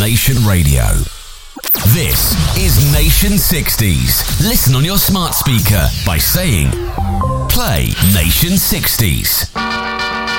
Nation Radio. This is Nation 60s. Listen on your smart speaker by saying, play Nation 60s.